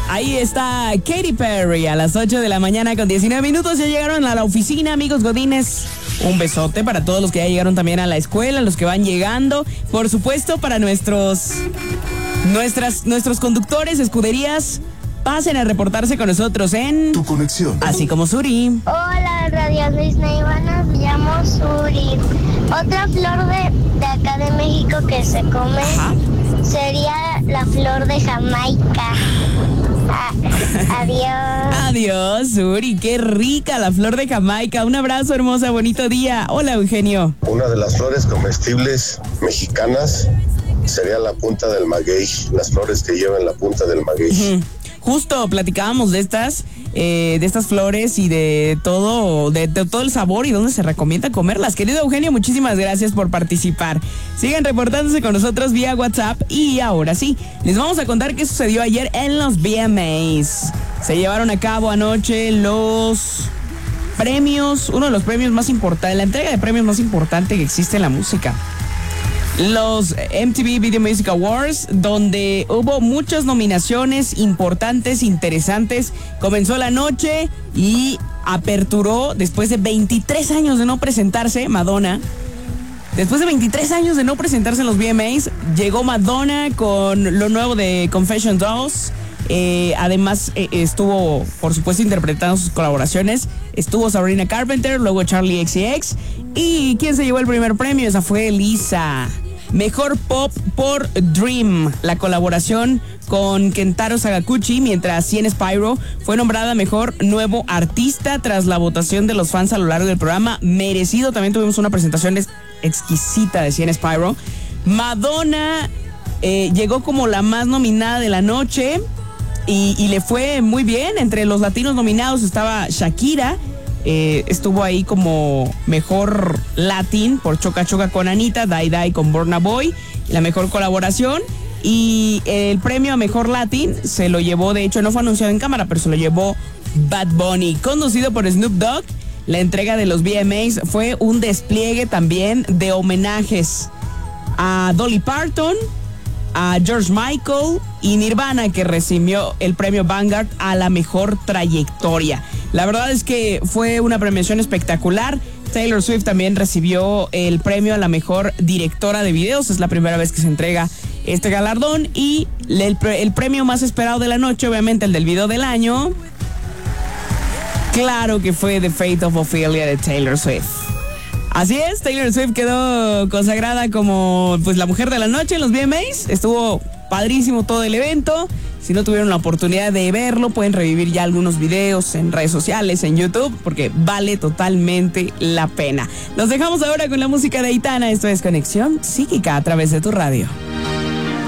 Ahí está Katy Perry a las 8 de la mañana con 19 minutos. Ya llegaron a la oficina, amigos godines. Un besote para todos los que ya llegaron también a la escuela, los que van llegando. Por supuesto, para nuestros conductores, escuderías, pasen a reportarse con nosotros en Tu Conexión. Así Como Suri. Hola, Radio Disney, buenas, me llamo Suri. Otra flor de acá de México que se come sería la flor de Jamaica. Adiós. Adiós, Suri, qué rica la flor de Jamaica. Un abrazo, hermosa, bonito día. Hola, Eugenio. Una de las flores comestibles mexicanas sería la punta del maguey, las flores que llevan la punta del maguey. Justo platicábamos de estas flores y de todo el sabor y dónde se recomienda comerlas. Querido Eugenio, muchísimas gracias por participar. Sigan reportándose con nosotros vía WhatsApp y ahora sí, les vamos a contar qué sucedió ayer en los VMAs. Se llevaron a cabo anoche los premios, uno de los premios más importantes, la entrega de premios más importante que existe en la música. Los MTV Video Music Awards, donde hubo muchas nominaciones importantes, interesantes. Comenzó la noche y aperturó, después de 23 años de no presentarse, Madonna. Después de 23 años de no presentarse en los VMAs, llegó Madonna con lo nuevo de Confessions 2. Además estuvo, por supuesto, interpretando sus colaboraciones. Estuvo Sabrina Carpenter, luego Charlie XCX. ¿Y quién se llevó el primer premio? Esa fue Lisa. Mejor Pop por Dream, la colaboración con Kentaro Sakaguchi, mientras Cien Spyro fue nombrada Mejor Nuevo Artista tras la votación de los fans a lo largo del programa. Merecido, también tuvimos una presentación exquisita de Cien Spyro. Madonna llegó como la más nominada de la noche y le fue muy bien. Entre los latinos nominados estaba Shakira. Estuvo ahí como mejor latín por Choca Choca con Anita, Die Die con Burna Boy, la mejor colaboración. Y el premio a mejor latín se lo llevó, de hecho no fue anunciado en cámara, pero se lo llevó Bad Bunny, conducido por Snoop Dogg. La entrega de los VMAs fue un despliegue también de homenajes a Dolly Parton, a George Michael y Nirvana, que recibió el premio Vanguard a la mejor trayectoria. La verdad es que fue una premiación espectacular. Taylor Swift también recibió el premio a la mejor directora de videos. Es la primera vez que se entrega este galardón. Y el premio más esperado de la noche, obviamente el del video del año, claro que fue The Fate of Ophelia de Taylor Swift. Así es, Taylor Swift quedó consagrada como pues la mujer de la noche en los VMAs. Estuvo padrísimo todo el evento. Si no tuvieron la oportunidad de verlo, pueden revivir ya algunos videos en redes sociales, en YouTube, porque vale totalmente la pena. Nos dejamos ahora con la música de Aitana. Esto es Conexión Psíquica a través de tu radio.